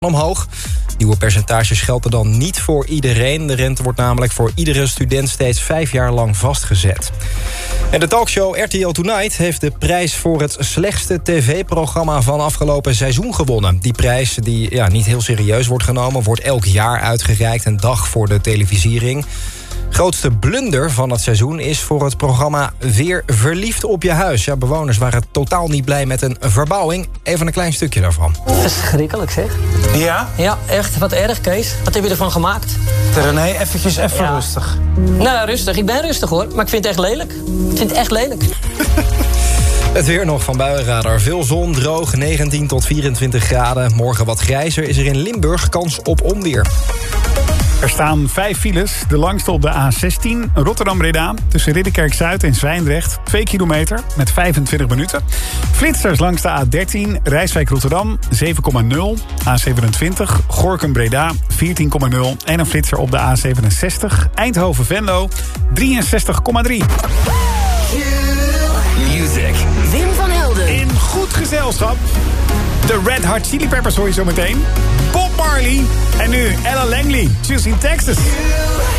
omhoog. Nieuwe percentages gelden dan niet voor iedereen. De rente wordt namelijk voor iedere student steeds 5 jaar lang vastgezet. En de talkshow RTL Tonight heeft de prijs voor het slechtste tv-programma van afgelopen seizoen gewonnen. Die prijs, die niet heel serieus wordt genomen, wordt elk jaar uitgereikt, een dag voor de televisiering. Grootste blunder van het seizoen is voor het programma Weer verliefd op je huis. Ja, bewoners waren totaal niet blij met een verbouwing. Even een klein stukje daarvan. Verschrikkelijk zeg. Ja? Ja, echt. Wat erg, Kees. Wat heb je ervan gemaakt? René, even rustig. Nou, rustig. Ik ben rustig hoor. Maar ik vind het echt lelijk. Ik vind het echt lelijk. Het weer nog van Buienradar. Veel zon, droog, 19 tot 24 graden. Morgen wat grijzer is er in Limburg kans op onweer. Er staan 5 files. De langste op de A16 Rotterdam-Breda. Tussen Ridderkerk-Zuid en Zwijndrecht. 2 kilometer met 25 minuten. Flitsers langs de A13 Rijswijk-Rotterdam 7,0. A27 Gorinchem-Breda 14,0. En een flitser op de A67 Eindhoven-Venlo 63,3. Music. Wim van Helden. In goed gezelschap. De Red Hot Chili Peppers hoor je zo meteen. Bob Marley. En nu Ella Langley. Choosing Texas.